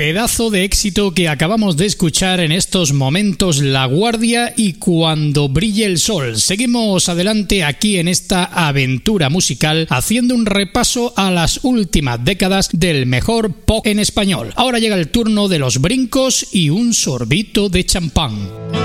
Pedazo de éxito que acabamos de escuchar en estos momentos, La Guardia y Cuando brille el sol. Seguimos adelante aquí en esta aventura musical haciendo un repaso a las últimas décadas del mejor pop en español. Ahora llega el turno de Los Brincos y Un sorbito de champán.